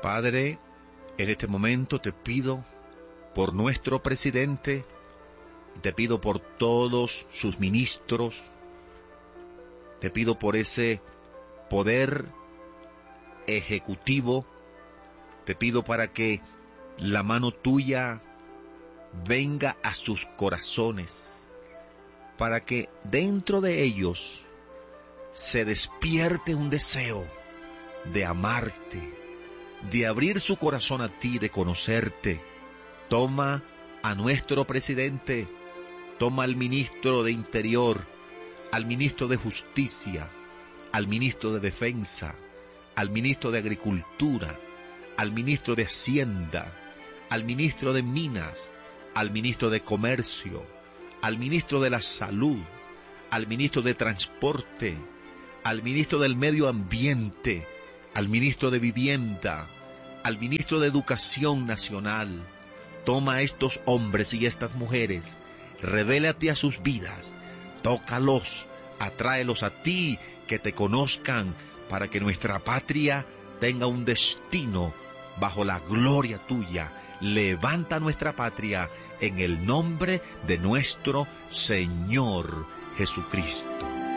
Padre, en este momento te pido por nuestro presidente, te pido por todos sus ministros, te pido por ese poder ejecutivo, te pido para que la mano tuya venga a sus corazones, para que dentro de ellos se despierte un deseo de amarte, de abrir su corazón a ti, de conocerte. Toma a nuestro presidente, toma al ministro de Interior, al ministro de Justicia, al ministro de Defensa, al ministro de Agricultura, al ministro de Hacienda, al ministro de Minas, al ministro de Comercio, al ministro de la Salud, al ministro de Transporte, al ministro del Medio Ambiente, al ministro de Vivienda, al ministro de Educación Nacional. Toma a estos hombres y estas mujeres, revélate a sus vidas, tócalos, atráelos a ti, que te conozcan, para que nuestra patria tenga un destino bajo la gloria tuya. Levanta nuestra patria en el nombre de nuestro Señor Jesucristo.